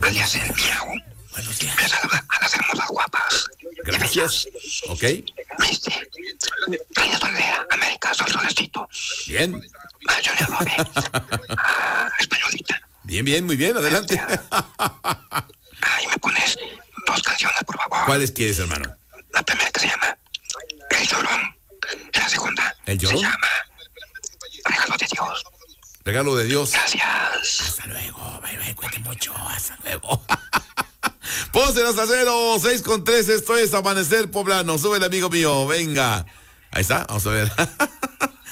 alias el Miau. Buenos días. A las hermosas guapas. Gracias. Ok. ¿Viste? Reina Soledad, América, Sol Solecito. Bien. Junior López. Españolita. Bien, muy bien, adelante. Ahí me pones 2 canciones, por favor. ¿Cuáles quieres, hermano? La primera que se llama El Llorón. La segunda ¿El Llorón? se llama Regalo de Dios. Regalo de Dios. Gracias. Hasta luego. Bye, cuente mucho. Hasta luego. Ponce hasta 6:03. Esto es Amanecer Poblano. Sube el amigo mío. Venga. Ahí está. Vamos a ver.